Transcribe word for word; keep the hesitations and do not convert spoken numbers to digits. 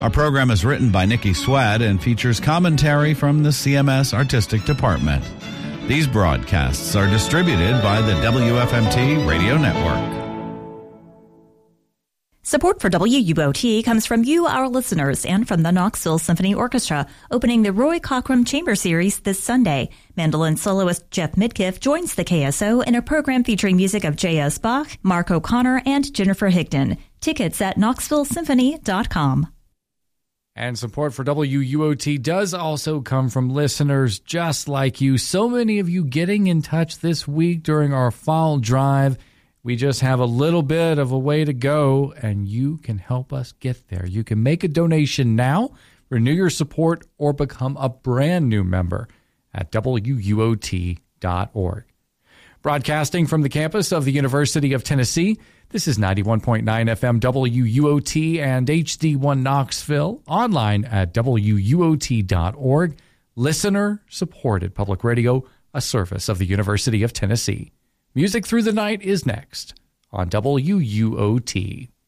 Our program is written by Nikki Swed and features commentary from the C M S Artistic Department. These broadcasts are distributed by the W F M T Radio Network. Support for W U O T comes from you, our listeners, and from the Knoxville Symphony Orchestra, opening the Roy Cockrum Chamber Series this Sunday. Mandolin soloist Jeff Midkiff joins the K S O in a program featuring music of J S. Bach, Mark O'Connor, and Jennifer Higdon. Tickets at knoxville symphony dot com. And support for W U O T does also come from listeners just like you. So many of you getting in touch this week during our fall drive. We just have a little bit of a way to go, and you can help us get there. You can make a donation now, renew your support, or become a brand new member at W U O T dot org. Broadcasting from the campus of the University of Tennessee, this is ninety-one point nine F M W U O T and H D one Knoxville, online at W U O T dot org. Listener-supported public radio, a service of the University of Tennessee. Music Through the Night is next on W U O T.